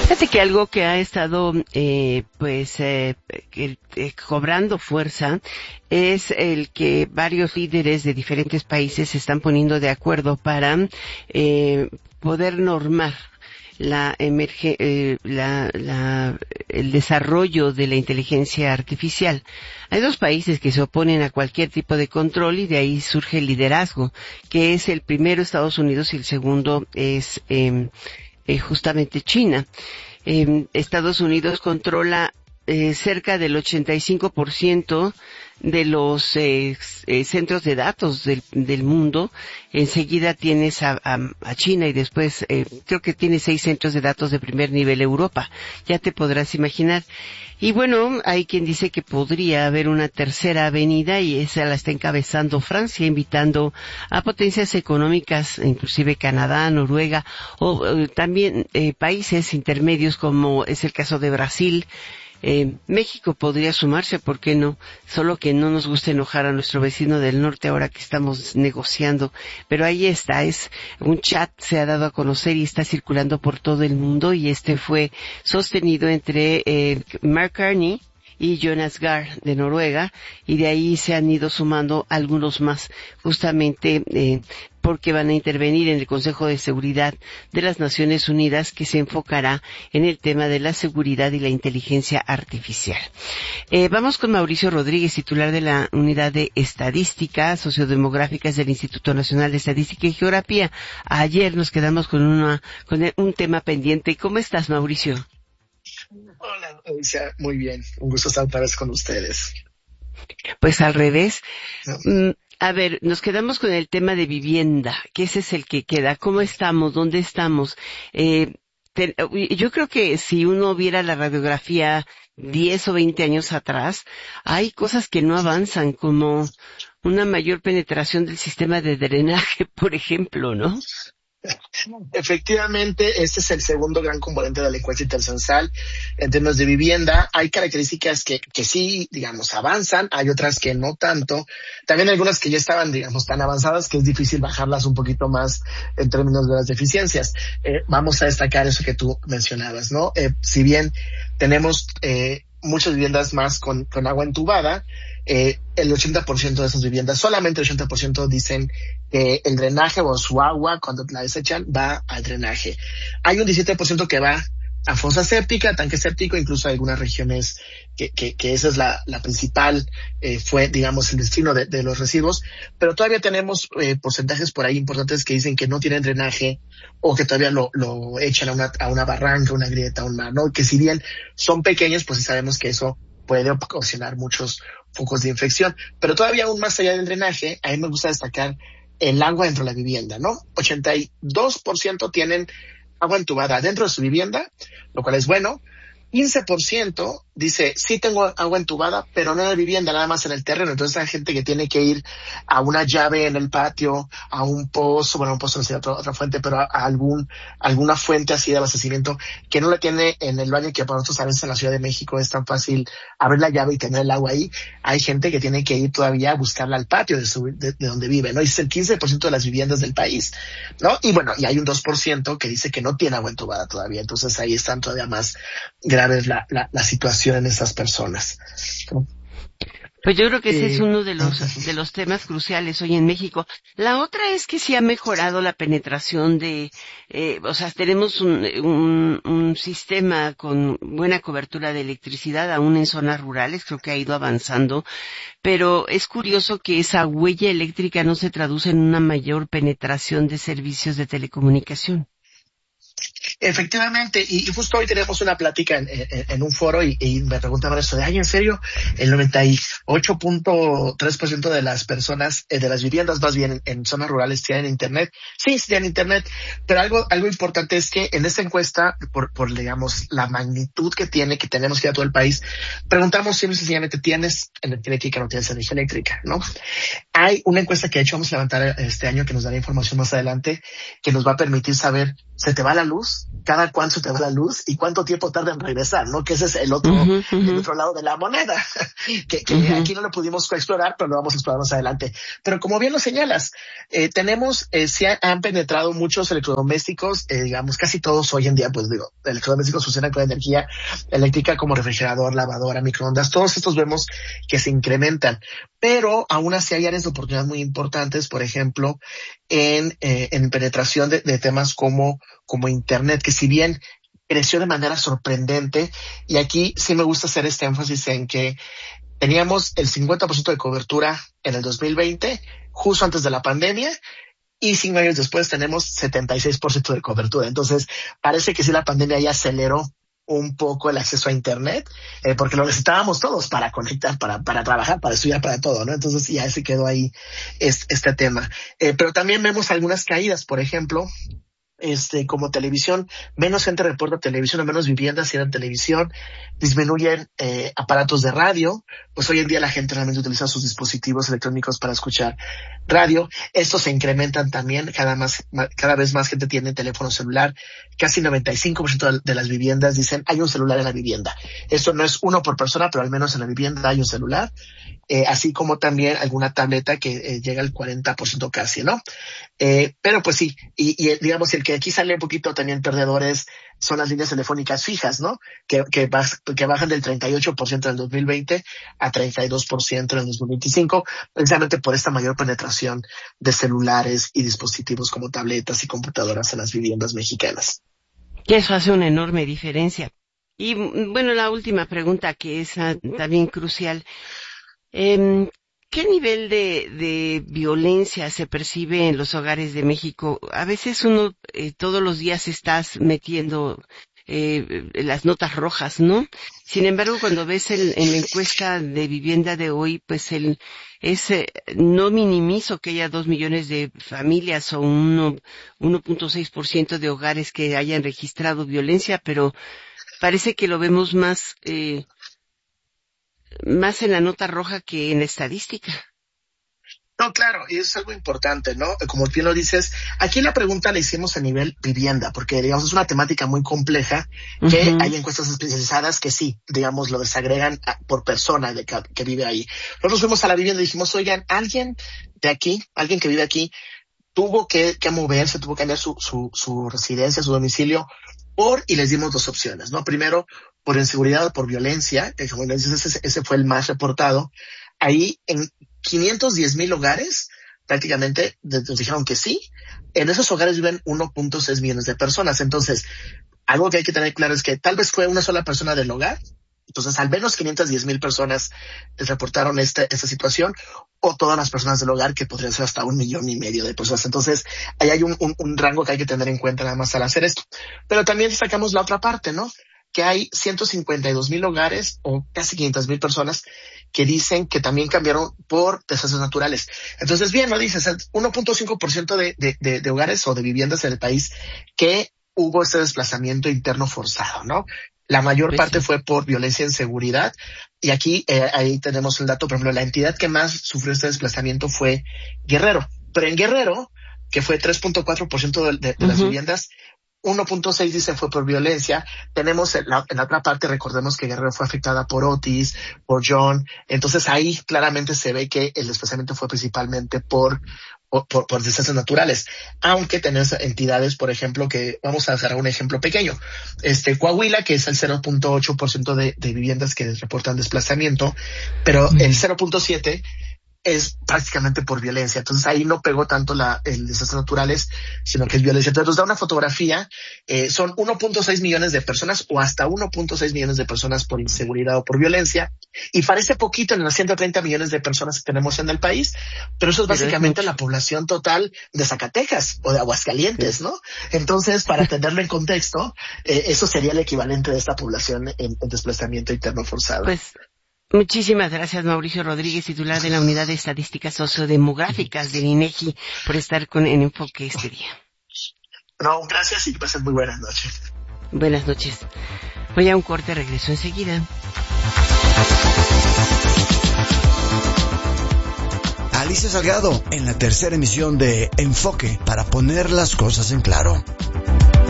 Fíjate que algo que ha estado cobrando fuerza es el que varios líderes de diferentes países se están poniendo de acuerdo para poder normar el desarrollo de la inteligencia artificial. Hay dos países que se oponen a cualquier tipo de control y de ahí surge el liderazgo, que es el primero Estados Unidos y el segundo es justamente China. Estados Unidos controla cerca del 85% de los centros de datos del mundo. Enseguida tienes a China y después creo que tiene 6 centros de datos de primer nivel Europa. Ya te podrás imaginar. Y bueno, hay quien dice que podría haber una tercera avenida y esa la está encabezando Francia, invitando a potencias económicas, inclusive Canadá, Noruega, o también países intermedios como es el caso de Brasil. México podría sumarse, ¿por qué no? Solo que no nos gusta enojar a nuestro vecino del norte ahora que estamos negociando. Pero ahí está, es un chat, se ha dado a conocer y está circulando por todo el mundo y fue sostenido entre Mark Carney y Jonas Gahr de Noruega, y de ahí se han ido sumando algunos más, justamente porque van a intervenir en el Consejo de Seguridad de las Naciones Unidas, que se enfocará en el tema de la seguridad y la inteligencia artificial. Vamos con Mauricio Rodríguez, titular de la Unidad de Estadística Sociodemográficas del Instituto Nacional de Estadística y Geografía. Ayer nos quedamos con un tema pendiente. ¿Cómo estás, Mauricio? Hola, Alicia. Muy bien. Un gusto estar otra vez con ustedes. Pues al revés. A ver, nos quedamos con el tema de vivienda, que ese es el que queda. ¿Cómo estamos? ¿Dónde estamos? Yo creo que si uno viera la radiografía 10 o 20 años atrás, hay cosas que no avanzan, como una mayor penetración del sistema de drenaje, por ejemplo, ¿no? Efectivamente, este es el segundo gran componente de la encuesta intercensal en términos de vivienda. Hay características que sí, digamos, avanzan, hay otras que no tanto. También algunas que ya estaban, digamos, tan avanzadas que es difícil bajarlas un poquito más en términos de las deficiencias. Vamos a destacar eso que tú mencionabas, ¿no? Si bien tenemos muchas viviendas más con agua entubada, el 80% de esas viviendas, solamente el 80% dicen que el drenaje o su agua, cuando la desechan, va al drenaje. Hay un 17% que va a fosa séptica, tanque séptico, incluso hay algunas regiones que esa es la principal, fue, digamos, el destino de los residuos, pero todavía tenemos porcentajes por ahí importantes que dicen que no tienen drenaje o que todavía lo echan a una barranca, una grieta, un mar, ¿no? Que si bien son pequeños, pues sí sabemos que eso puede ocasionar muchos focos de infección. Pero todavía aún más allá del drenaje, a mí me gusta destacar el agua dentro de la vivienda, ¿no? 82% tienen agua entubada dentro de su vivienda, lo cual es bueno. 15% dice, sí tengo agua entubada, pero no en la vivienda, nada más en el terreno. Entonces hay gente que tiene que ir a una llave en el patio, a un pozo, bueno, un pozo no sería otra fuente, pero a alguna fuente así de abastecimiento que no la tiene en el baño, que para nosotros a veces en la Ciudad de México es tan fácil abrir la llave y tener el agua ahí. Hay gente que tiene que ir todavía a buscarla al patio de donde vive, ¿no? Y es el 15% de las viviendas del país, ¿no? Y bueno, y hay un 2% que dice que no tiene agua entubada todavía. Entonces ahí están todavía más grave es la situación en estas personas. Pues yo creo que ese es uno de los temas cruciales hoy en México. La otra es que sí ha mejorado la penetración tenemos un sistema con buena cobertura de electricidad, aún en zonas rurales, creo que ha ido avanzando, pero es curioso que esa huella eléctrica no se traduce en una mayor penetración de servicios de telecomunicación. Efectivamente, y justo hoy tenemos una plática en un foro y me preguntaban eso de, ¿en serio? El 98.3% de las personas, de las viviendas más bien en zonas rurales tienen internet. Sí, tienen internet, pero algo importante es que en esta encuesta, por digamos, la magnitud que tenemos que ir a todo el país, preguntamos si sencillamente tienes energía eléctrica o no tienes energía eléctrica, ¿no? Hay una encuesta que de hecho vamos a levantar este año que nos dará información más adelante, que nos va a permitir saber, ¿se te va la luz? cada cuánto se te va la luz y cuánto tiempo tarda en regresar, ¿no? Que ese es el otro lado de la moneda, que aquí no lo pudimos explorar, pero lo vamos a explorar más adelante. Pero como bien lo señalas, sí han penetrado muchos electrodomésticos, digamos, casi todos hoy en día, pues digo, electrodomésticos funcionan con energía eléctrica como refrigerador, lavadora, microondas, todos estos vemos que se incrementan. Pero aún así hay áreas de oportunidad muy importantes, por ejemplo, en penetración de temas como Internet, que si bien creció de manera sorprendente, y aquí sí me gusta hacer este énfasis en que teníamos el 50% de cobertura en el 2020, justo antes de la pandemia, y 5 años después tenemos 76% de cobertura. Entonces, parece que sí la pandemia ya aceleró un poco el acceso a Internet, porque lo necesitábamos todos para conectar, para trabajar, para estudiar, para todo, ¿no? Entonces ya se quedó ahí este tema. Pero también vemos algunas caídas, por ejemplo, como televisión, menos gente reporta televisión, o menos viviendas tienen televisión, disminuyen aparatos de radio, pues hoy en día la gente realmente utiliza sus dispositivos electrónicos para escuchar radio. Estos se incrementan también, cada vez más gente tiene teléfono celular, casi 95% de las viviendas dicen hay un celular en la vivienda. Esto no es uno por persona, pero al menos en la vivienda hay un celular, así como también alguna tableta que llega al 40% casi, ¿no? Pero pues sí, y digamos, el que aquí sale un poquito también perdedores son las líneas telefónicas fijas, ¿no? Que bajan del 38% en el 2020 a 32% en el 2025, precisamente por esta mayor penetración de celulares y dispositivos como tabletas y computadoras en las viviendas mexicanas. Que eso hace una enorme diferencia. Y bueno, la última pregunta, que es también crucial. ¿Qué nivel de violencia se percibe en los hogares de México? A veces uno todos los días estás metiendo las notas rojas, ¿no? Sin embargo, cuando ves en la encuesta de vivienda de hoy, pues no minimizo que haya 2 millones de familias o 1.6% de hogares que hayan registrado violencia, pero parece que lo vemos más en la nota roja que en la estadística. No, claro, y eso es algo importante, ¿no? Como bien lo dices, aquí la pregunta la hicimos a nivel vivienda, porque, digamos, es una temática muy compleja, que hay encuestas especializadas que sí, digamos, lo desagregan por persona que vive ahí. Nosotros fuimos a la vivienda y dijimos, oigan, alguien que vive aquí, tuvo que moverse, tuvo que cambiar su residencia, su domicilio, y les dimos 2 opciones, ¿no? Primero, por inseguridad o por violencia, que como les dices, ese fue el más reportado. Ahí en 510,000 hogares, prácticamente nos dijeron que sí. En esos hogares viven 1.6 millones de personas. Entonces, algo que hay que tener claro es que tal vez fue una sola persona del hogar. Entonces, al menos 510,000 personas les reportaron esta situación, o todas las personas del hogar, que podrían ser hasta 1,5 millones de personas. Entonces, ahí hay un rango que hay que tener en cuenta nada más al hacer esto. Pero también sacamos la otra parte, ¿no? Que hay 152,000 hogares o casi 500,000 personas que dicen que también cambiaron por desastres naturales. Entonces, bien, ¿no? Dices, 1.5% de hogares o de viviendas en el país que hubo este desplazamiento interno forzado, ¿no? La mayor parte fue por violencia en seguridad. Y aquí, ahí tenemos el dato, por ejemplo, la entidad que más sufrió este desplazamiento fue Guerrero. Pero en Guerrero, que fue 3.4% de las viviendas, 1.6 dice fue por violencia. Tenemos en la otra parte, recordemos que Guerrero fue afectada por Otis, por John. Entonces ahí claramente se ve que el desplazamiento fue principalmente por desastres naturales. Aunque tenemos entidades, por ejemplo, que vamos a hacer un ejemplo pequeño. Coahuila, que es el 0.8% de viviendas que reportan desplazamiento, pero el 0.7 es prácticamente por violencia. Entonces ahí no pegó tanto el desastres naturales, sino que es violencia. Entonces nos da una fotografía, son 1.6 millones de personas o hasta 1.6 millones de personas por inseguridad o por violencia, y parece poquito en las 130 millones de personas que tenemos en el país, pero eso es básicamente la población total de Zacatecas o de Aguascalientes, ¿no? Entonces, para tenerlo en contexto, eso sería el equivalente de esta población en desplazamiento interno forzado. Pues muchísimas gracias, Mauricio Rodríguez, titular de la Unidad de Estadísticas Sociodemográficas del INEGI, por estar en Enfoque este día. No, gracias y que pasen muy buenas noches. Buenas noches. Voy a un corte, regreso enseguida. Alicia Salgado en la tercera emisión de Enfoque, para poner las cosas en claro.